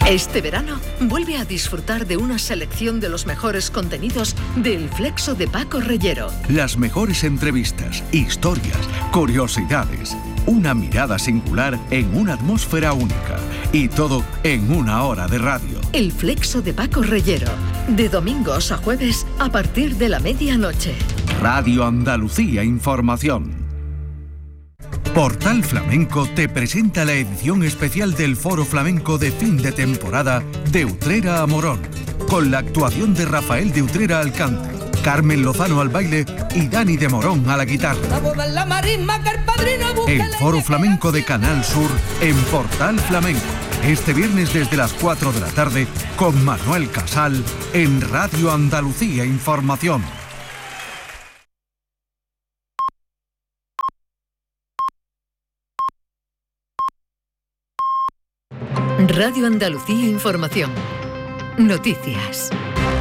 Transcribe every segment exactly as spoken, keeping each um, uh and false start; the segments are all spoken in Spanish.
Este verano, vuelve a disfrutar de una selección de los mejores contenidos del Flexo de Paco Reyero. Las mejores entrevistas, historias, curiosidades, una mirada singular en una atmósfera única. Y todo en una hora de radio. El Flexo de Paco Reyero. De domingos a jueves a partir de la medianoche. Radio Andalucía Información. Portal Flamenco te presenta la edición especial del Foro Flamenco de fin de temporada de Utrera a Morón, con la actuación de Rafael de Utrera al cante, Carmen Lozano al baile y Dani de Morón a la guitarra. El Foro Flamenco de Canal Sur en Portal Flamenco, este viernes desde las cuatro de la tarde con Manuel Casal en Radio Andalucía Información. Radio Andalucía Información. Noticias.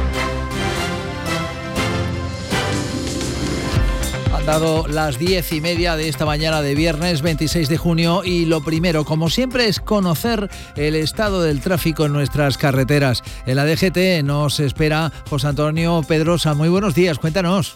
Han dado las diez y media de esta mañana de viernes veintiséis de junio y lo primero, como siempre, es conocer el estado del tráfico en nuestras carreteras. En la D G T nos espera José Antonio Pedrosa. Muy buenos días, cuéntanos.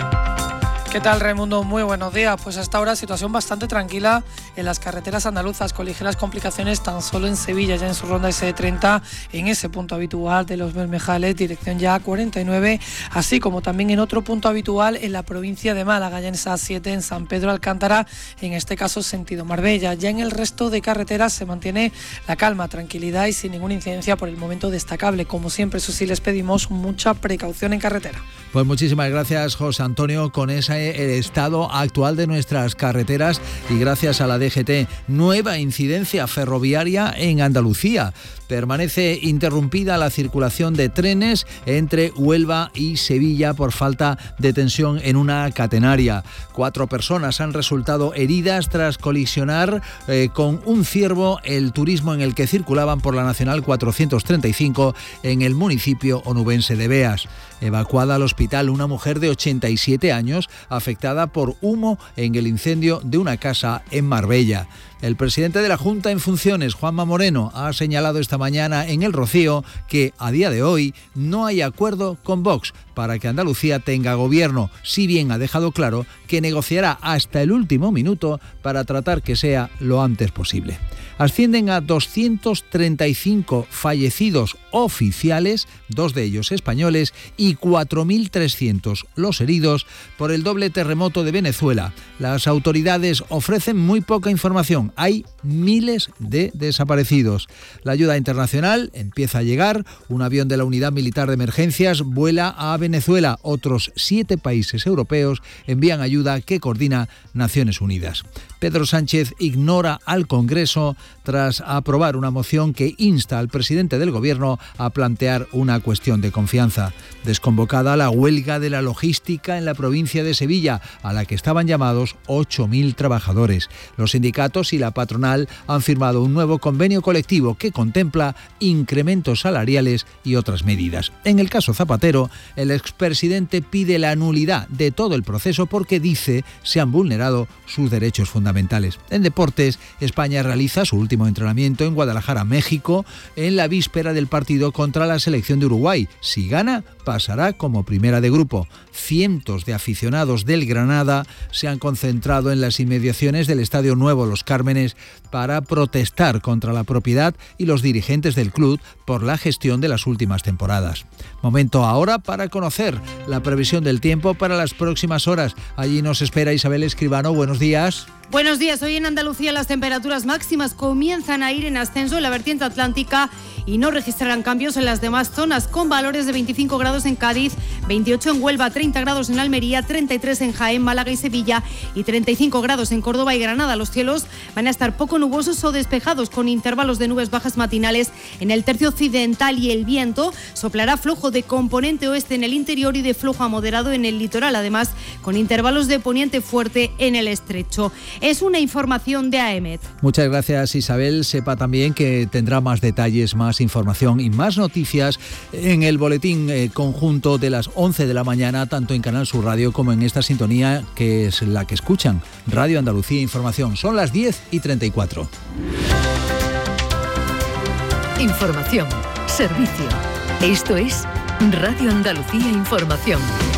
¿Qué tal, Raimundo? Muy buenos días. Pues hasta ahora situación bastante tranquila en las carreteras andaluzas, con ligeras complicaciones tan solo en Sevilla, ya en su ronda ese treinta, en ese punto habitual de los Bermejales, dirección ya cuarenta y nueve, así como también en otro punto habitual en la provincia de Málaga, ya en esa siete, en San Pedro Alcántara, en este caso sentido Marbella. Ya en el resto de carreteras se mantiene la calma, tranquilidad y sin ninguna incidencia por el momento destacable. Como siempre, eso sí, les pedimos mucha precaución en carretera. Pues muchísimas gracias, José Antonio, con ese el estado actual de nuestras carreteras y gracias a la D G T. Nueva incidencia ferroviaria en Andalucía. Permanece interrumpida la circulación de trenes entre Huelva y Sevilla por falta de tensión en una catenaria. Cuatro personas han resultado heridas tras colisionar eh, con un ciervo el turismo en el que circulaban por la Nacional cuatrocientos treinta y cinco en el municipio onubense de Beas. Evacuada al hospital una mujer de ochenta y siete años afectada por humo en el incendio de una casa en Marbella. El presidente de la Junta en funciones, Juanma Moreno, ha señalado esta mañana en El Rocío que a día de hoy no hay acuerdo con Vox para que Andalucía tenga gobierno, si bien ha dejado claro que negociará hasta el último minuto para tratar que sea lo antes posible. Ascienden a doscientos treinta y cinco fallecidos oficiales, dos de ellos españoles, y cuatro mil trescientos los heridos por el doble terremoto de Venezuela. Las autoridades ofrecen muy poca información. Hay miles de desaparecidos. La ayuda internacional empieza a llegar. Un avión de la Unidad Militar de Emergencias vuela a Venezuela. Otros siete países europeos envían ayuda que coordina Naciones Unidas. Pedro Sánchez ignora al Congreso tras aprobar una moción que insta al presidente del Gobierno a plantear una cuestión de confianza. Desconvocada la huelga de la logística en la provincia de Sevilla, a la que estaban llamados ocho mil trabajadores. Los sindicatos y la patronal han firmado un nuevo convenio colectivo que contempla incrementos salariales y otras medidas. En el caso Zapatero, el expresidente pide la nulidad de todo el proceso porque dice se han vulnerado sus derechos fundamentales. En deportes, España realiza su último entrenamiento en Guadalajara, México, en la víspera del partido contra la selección de Uruguay. Si gana, pasará como primera de grupo. Cientos de aficionados del Granada se han concentrado en las inmediaciones del Estadio Nuevo Los Cármenes para protestar contra la propiedad y los dirigentes del club por la gestión de las últimas temporadas. Momento ahora para conocer la previsión del tiempo para las próximas horas. Allí nos espera Isabel Escribano. Buenos días. Buenos días. Hoy en Andalucía las temperaturas máximas comienzan a ir en ascenso en la vertiente atlántica y no registrarán cambios en las demás zonas, con valores de veinticinco grados en Cádiz, veintiocho en Huelva, treinta grados en Almería, treinta y tres en Jaén, Málaga y Sevilla y treinta y cinco grados en Córdoba y Granada. Los cielos van a estar poco nubosos o despejados, con intervalos de nubes bajas matinales en el tercio occidental, y el viento soplará flojo de componente oeste en el interior y de flojo a moderado en el litoral, además con intervalos de poniente fuerte en el estrecho. Es una información de A E M E T. Muchas gracias, Isabel. Sepa también que tendrá más detalles, más información y más noticias en el boletín eh, conjunto de las once de la mañana, tanto en Canal Sur Radio como en esta sintonía que es la que escuchan, Radio Andalucía Información. Son las diez y treinta y cuatro. información, servicio. Esto es Radio Andalucía Información.